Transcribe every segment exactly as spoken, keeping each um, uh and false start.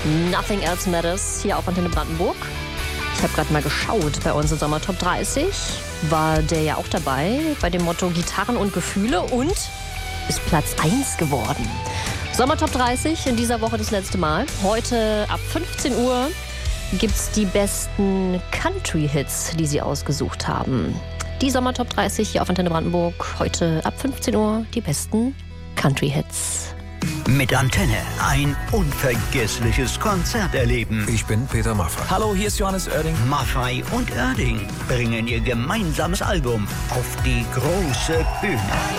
Nothing Else Matters hier auf Antenne Brandenburg. Ich habe gerade mal geschaut, bei unseren Sommer Top dreißig war der ja auch dabei, bei dem Motto Gitarren und Gefühle und ist Platz eins geworden. Sommer Top dreißig in dieser Woche das letzte Mal. Heute ab fünfzehn Uhr gibt's die besten Country-Hits, die Sie ausgesucht haben. Die Sommer Top dreißig hier auf Antenne Brandenburg. Heute ab fünfzehn Uhr die besten Country-Hits. Mit Antenne ein unvergessliches Konzert erleben. Ich bin Peter Maffay. Hallo, hier ist Johannes Oerding. Maffay und Oerding bringen ihr gemeinsames Album auf die große Bühne.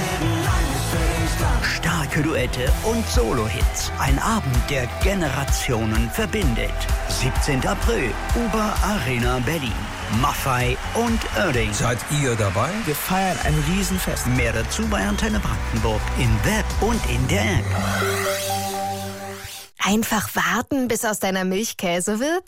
Starke Duette und Solo-Hits. Ein Abend, der Generationen verbindet. siebzehnten April, Uber Arena Berlin. Maffay und Oerding. Seid ihr dabei? Wir feiern ein Riesenfest. Mehr dazu bei Antenne Brandenburg im Web und in der App. Einfach warten, bis aus deiner Milch Käse wird?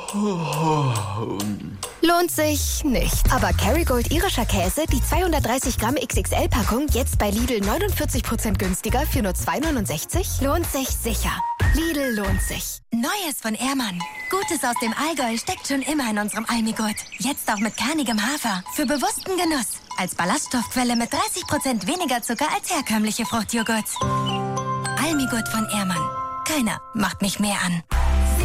Lohnt sich nicht. Aber Kerrygold irischer Käse, die zweihundertdreißig Gramm X X L-Packung, jetzt bei Lidl neunundvierzig Prozent günstiger für nur zwei neunundsechzig, lohnt sich sicher. Lidl lohnt sich. Neues von Ehrmann. Gutes aus dem Allgäu steckt schon immer in unserem Almigurt. Jetzt auch mit kernigem Hafer. Für bewussten Genuss. Als Ballaststoffquelle mit dreißig Prozent weniger Zucker als herkömmliche Fruchtjoghurt. Almigurt von Ehrmann. Keiner macht mich mehr an.